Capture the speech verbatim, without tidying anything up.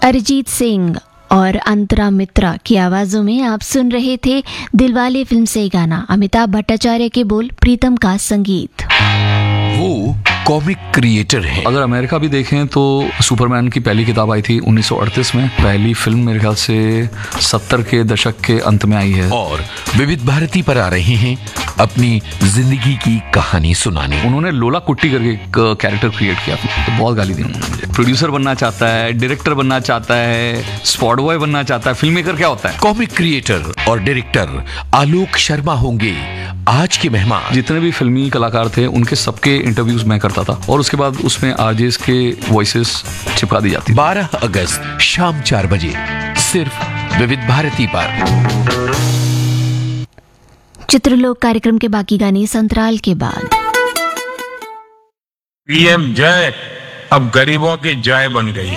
अरिजीत सिंह और अंतरा मित्रा की आवाजों में आप सुन रहे थे दिलवाले फिल्म से गाना। अमिताभ भट्टाचार्य के बोल, प्रीतम का संगीत। वो कॉमिक क्रिएटर है। अगर अमेरिका भी देखें तो सुपरमैन की पहली किताब आई थी उन्नीस सौ अड़तीस में। पहली फिल्म मेरे ख्याल से सत्तर के दशक के अंत में आई है। और विविध भारती पर आ रहे हैं अपनी जिंदगी की कहानी सुनाने। उन्होंने लोला कुट्टी करके एक कैरेक्टर क्रिएट किया, तो बहुत गाली दी उन्होंने मुझे। प्रोड्यूसर बनना चाहता है, डायरेक्टर बनना चाहता है, स्पॉट बॉय बनना चाहता है, फिल्म मेकर क्या होता है? कॉमिक क्रिएटर और डायरेक्टर आलोक शर्मा होंगे आज के मेहमान। जितने भी फिल्मी कलाकार थे उनके सबके इंटरव्यूज मैं करता था और उसके बाद उसमें आरजेस के वॉइसेस चिपका दी जाती। बारह अगस्त शाम चार बजे सिर्फ विविध भारती पर। चित्रलोक कार्यक्रम के बाकी गाने संतराल के बाद। पीएम जय अब गरीबों की जय बन गई।